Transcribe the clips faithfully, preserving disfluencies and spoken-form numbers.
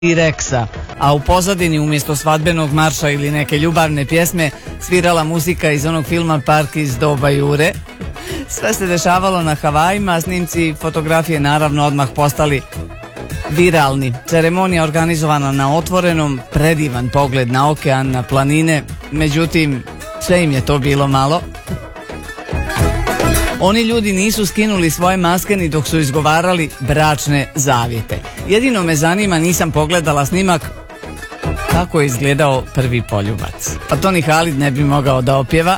T-Rexa, a u pozadini umjesto svadbenog marša ili neke ljubavne pjesme svirala muzika iz onog filma Park iz doba Jure. Sve se dešavalo na Havajima, a snimci i fotografije naravno odmah postali viralni. Ceremonija organizovana na otvorenom, predivan pogled na okean, na planine, međutim sve im je to bilo malo. Oni ljudi nisu skinuli svoje maske ni dok su izgovarali bračne zavjete. Jedino me zanima, nisam pogledala snimak, kako je izgledao prvi poljubac. Pa to ni Halid ne bi mogao da opjeva.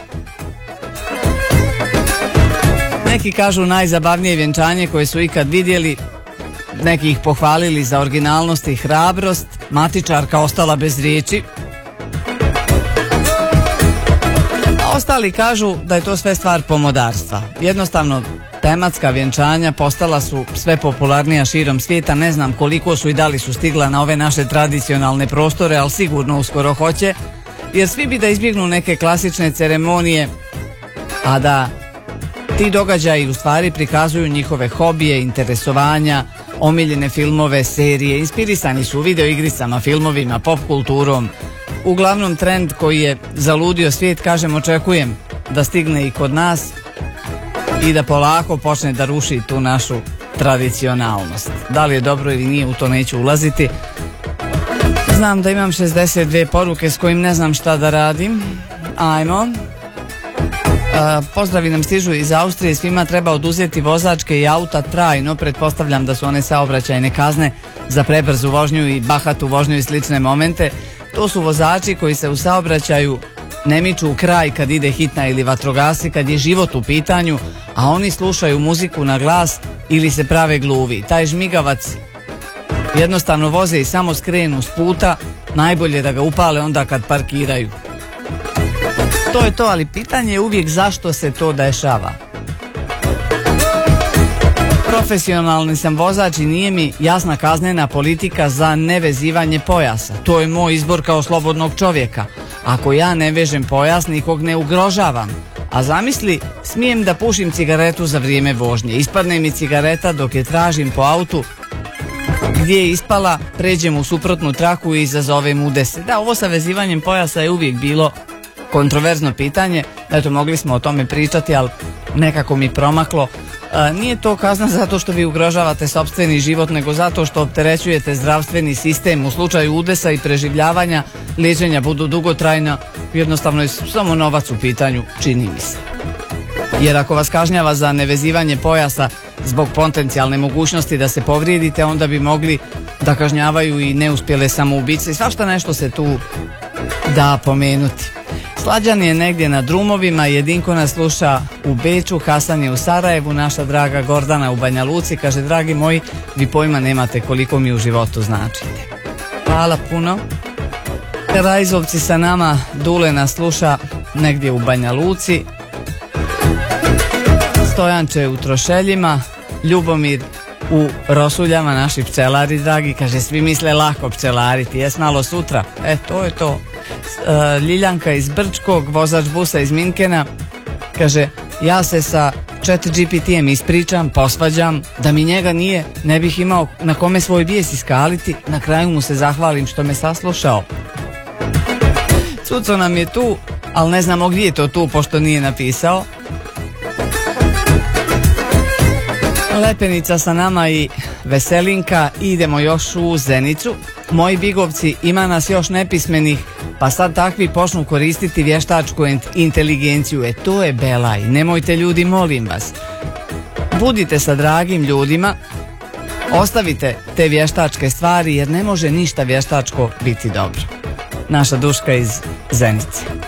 Neki kažu najzabavnije vjenčanje koje su ikad vidjeli, neki ih pohvalili za originalnost i hrabrost, matičarka ostala bez riječi. Ostali kažu da je to sve stvar pomodarstva. Jednostavno, tematska vjenčanja postala su sve popularnija širom svijeta. Ne znam koliko su i da li su stigla na ove naše tradicionalne prostore, ali sigurno uskoro hoće, jer svi bi da izbjegnu neke klasične ceremonije, a da ti događaji u stvari prikazuju njihove hobije, interesovanja, omiljene filmove, serije. Inspirisani su videoigricama, filmovima, pop kulturom. Uglavnom trend koji je zaludio svijet, kažem, očekujem da stigne i kod nas i da polako počne da ruši tu našu tradicionalnost. Da li je dobro ili nije, u to neću ulaziti. Znam da imam šezdeset dvije poruke s kojim ne znam šta da radim. Ajmo. Pozdravi nam stižu iz Austrije. Svima treba oduzeti vozačke i auta trajno. Pretpostavljam da su one saobraćajne kazne za prebrzu vožnju i bahatu vožnju i slične momente. To su vozači koji se u saobraćaju ne miču u kraj kad ide hitna ili vatrogasci, kad je život u pitanju, a oni slušaju muziku na glas ili se prave gluvi. Taj žmigavac jednostavno voze i samo skrenu s puta, najbolje da ga upale onda kad parkiraju. To je to, ali pitanje je uvijek zašto se to dešava. Profesionalni sam vozač i nije mi jasna kaznena politika za nevezivanje pojasa. To je moj izbor kao slobodnog čovjeka. Ako ja ne vežem pojas, nikog ne ugrožavam. A zamisli, smijem da pušim cigaretu za vrijeme vožnje. Ispadne mi cigareta dok je tražim po autu. Gdje je ispala, pređem u suprotnu traku i izazovem udes. Da, ovo sa vezivanjem pojasa je uvijek bilo kontroverzno pitanje. Eto, mogli smo o tome pričati, ali nekako mi promaklo. A, nije to kazna zato što vi ugrožavate sopstveni život, nego zato što opterećujete zdravstveni sistem. U slučaju udesa i preživljavanja, liječenja budu dugotrajna, jednostavno je samo novac u pitanju, čini mi se. Jer ako vas kažnjava za nevezivanje pojasa zbog potencijalne mogućnosti da se povrijedite, onda bi mogli da kažnjavaju i neuspjele samoubice i svašta nešto se tu da pomenuti. Slađan je negdje na drumovima, Jedinko nas sluša u Beču, Hasan je u Sarajevu, naša draga Gordana u Banja Luci. Kaže, dragi moji, vi pojma nemate koliko mi u životu značite. Hvala puno. Rajzovci sa nama, Dule nas sluša negdje u Banja Luci. Stojanče u Trošeljima, Ljubomir u Rosuljama, naši pčelari dragi. Kaže, svi misle lako pčelariti, jes malo sutra. E, to je to. Ljiljanka iz Brčkog, vozač busa iz Minkena, kaže, ja se sa chat G P T-em ispričam, posvađam, da mi njega nije, ne bih imao na kome svoj bijes iskaliti, na kraju mu se zahvalim što me saslušao. Cuco nam je tu, ali ne znamo gdje je to tu, pošto nije napisao. Lepenica sa nama i Veselinka, idemo još u Zenicu. Moji bigovci, ima nas još nepismenih, pa sad takvi počnu koristiti vještačku inteligenciju. E, to je belaj. Nemojte ljudi, molim vas. Budite sa dragim ljudima, ostavite te vještačke stvari, jer ne može ništa vještačko biti dobro. Naša Duška iz Zenice.